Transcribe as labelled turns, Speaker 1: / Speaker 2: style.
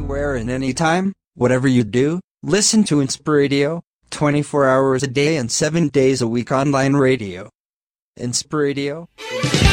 Speaker 1: anywhere and anytime, whatever you do, listen to Inspiradio, 24 hours a day and 7 days a week online radio. Inspiradio.